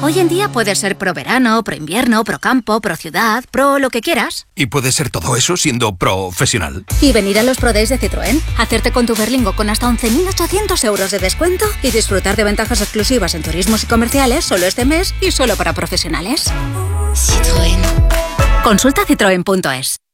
Hoy en día puedes ser pro verano, pro invierno, pro campo, pro ciudad, pro lo que quieras. ¿Y puedes ser todo eso siendo profesional? Y venir a los Pro Days de Citroën, hacerte con tu Berlingo con hasta 11.800 euros de descuento y disfrutar de ventajas exclusivas en turismos y comerciales solo este mes y solo para profesionales. Citroën. Consulta citroen.es.